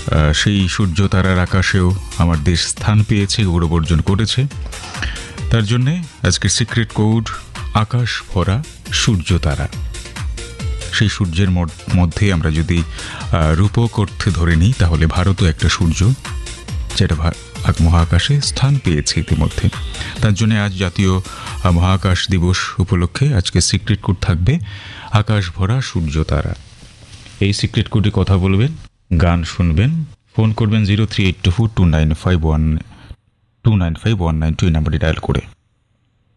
সেই সূর্য তারার আকাশেও আমার দেশ স্থান পেয়েছে, গৌরব অর্জন করেছে। তার জন্যে আজকের সিক্রেট কোড আকাশ ভরা সূর্য তারা। সেই সূর্যের মধ্যে আমরা যদি রূপক অর্থে ধরে নিই, তাহলে ভারতও একটা সূর্য, যেটা মহাকাশে স্থান পেয়েছে ইতিমধ্যে। তার জন্য আজ জাতীয় মহাকাশ দিবস উপলক্ষে আজকে সিক্রেট কোড থাকবে আকাশ ভরা সূর্য তারা। এই সিক্রেট কোডে কথা বলবেন, গান শুনবেন, ফোন করবেন 038242951992 এই নাম্বারটি ডায়াল করে।